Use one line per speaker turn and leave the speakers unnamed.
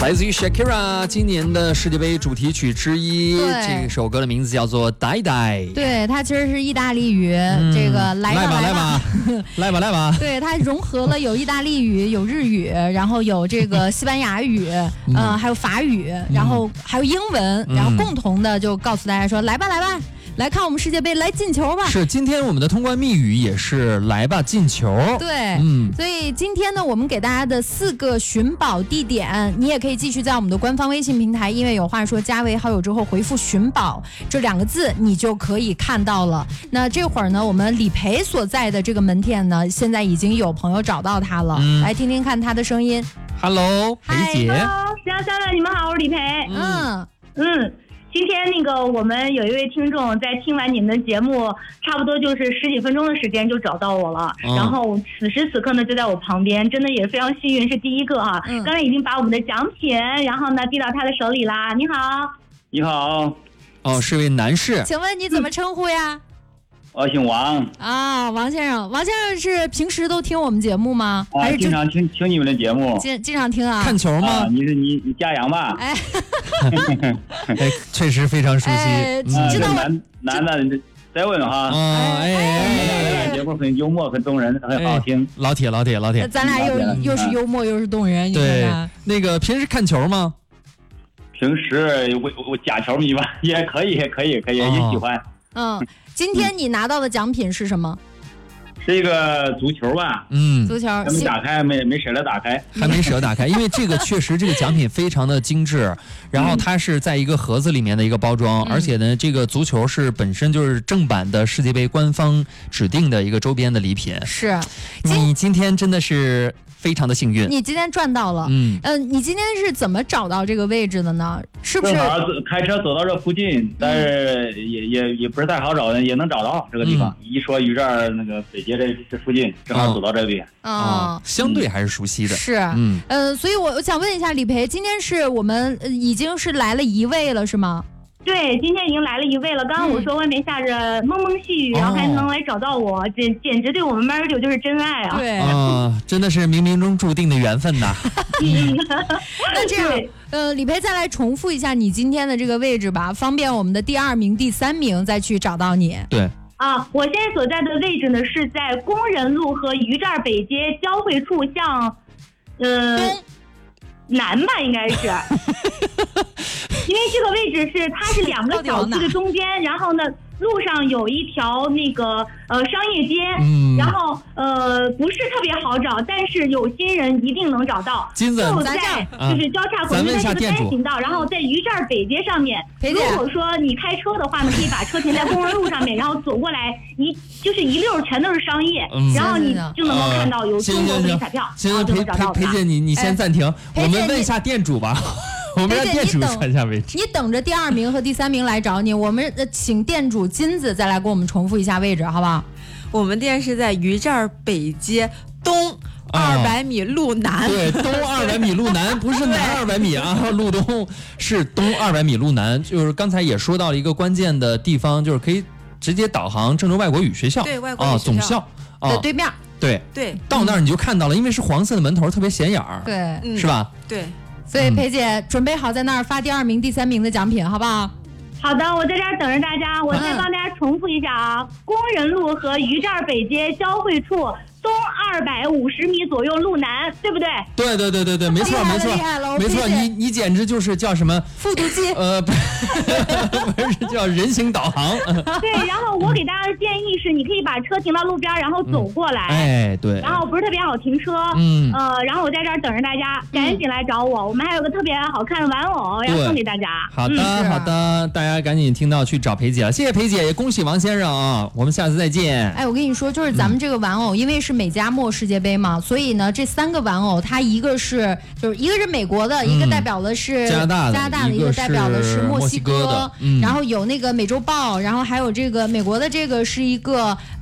来自于 Shakira 今年的世界杯主题曲之一，这首歌的名字叫做《Die Die》。
对，它其实是意大利语，这个来吧。对，它融合了有意大利语、有日语，然后有这个西班牙语，还有法语，然后还有英文，然后共同的就告诉大家说，来吧。来看我们世界杯，来进球吧！
是，今天我们的通关密语也是来吧进球。
对，所以今天呢，我们给大家的4个寻宝地点，你也可以继续在我们的官方微信平台，因为有话说加为好友之后回复寻宝这2个字，你就可以看到了。那这会儿呢，我们李培所在的这个门店呢，现在已经有朋友找到他了，来听听看他的声音。
Hello， 培姐。
Hello， 石阳你们好，我是李培。今天我们有一位听众在听完你们的节目，差不多就是10几分钟的时间就找到我了，然后此时此刻呢就在我旁边，真的也非常幸运，是第一个哈。刚才已经把我们的奖品，然后呢递到他的手里啦。你好。
你好。
哦，是位男士。
请问你怎么称呼呀？
我姓王
啊，王先生。王先生是平时都听我们节目吗？
还是经常听你们的节目？
经常听啊。
看球吗？
你家阳吧？
哎，
确实非常熟悉。
知道
男的再问哈。节目很幽默，很动人，很好听。
老铁。
咱俩又是幽默又是动人，你看看。
那个平时看球吗？
平时我假球迷吧，也可以，也喜欢。
今天你拿到的奖品是什么？
是一个足球吧。
足球。
还没打开，没舍得打开。
还没舍得打开，因为这个确实这个奖品非常的精致，然后它是在一个盒子里面的一个包装，而且呢，这个足球是本身就是正版的世界杯官方指定的一个周边的礼品。
是，
你今天真的是非常的幸运，
你今天赚到了。你今天是怎么找到这个位置的呢？是不是
正好开车走到这附近，但是也不是太好找的，也能找到这个地方。一说于这儿那个北街这附近，正好走到这里。
相对还是熟悉的。
是，所以我想问一下李培，今天是我们已经是来了一位了，是吗？
对，今天已经来了一位了。刚刚我说外面下着蒙蒙细雨，然后还能来找到我，简直对我们麦radio就是真爱啊！
对，
真的是冥冥中注定的缘分呐。
那这样，李培再来重复一下你今天的这个位置吧，方便我们的第2名、第3名再去找到你。
对。
我现在所在的位置呢是在工人路和于寨北街交汇处向，南吧，应该是。因为这个位置它是2个小区的中间，然后呢，路上有一条商业街，然后不是特别好找，但是有心人一定能找到。
金子
在就是交叉口，因为它是个单行道，然后在于寨北街上面。如果说你开车的话呢，可以把车停在工人路上面，然后走过来就是一溜全都是商业，然后你就能够看到有中国飞彩票，然后就能找到。
裴姐，你先暂停，我们问一下店主吧。我们让店主传一下位置。
你等着第2名和第3名来找你，我们请店主金子再来给我们重复一下位置，好不好？
我们店是在于寨北街东200米路南。
对，东200米路南，不是南200米啊，路东是东200米路南。就是刚才也说到了一个关键的地方，就是可以直接导航郑州外国语学校。
对，外国语学校
总校
的对面。
对，到那儿你就看到了，因为是黄色的门头，特别显眼儿。
对，
是吧？
对。
所以裴姐准备好在那儿发第2名、第3名的奖品，好不好？
好的，我在这儿等着大家。我再帮大家重复一下啊，工人路和于寨北街交汇处东250米左右路南，对不对？
对，没错，你简直就是叫什么
复读机？
不是叫人形导航。
对，然后我给大家的建议是，你可以把车停到路边，然后走过来。
对。
然后不是特别好停车。然后我在这儿等着大家，赶紧来找我。我们还有个特别好看的玩偶要送给大家。
好的，大家赶紧听到去找裴姐了，谢谢裴姐，也恭喜王先生啊！我们下次再见。
我跟你说，就是咱们这个玩偶，因为是美加墨世界杯嘛，所以呢，这3个玩偶，它一个是美国的，一个代表的是加拿大的，一个代表的是墨西哥的，然后有那个美洲豹，然后还有这个美国的这个是一个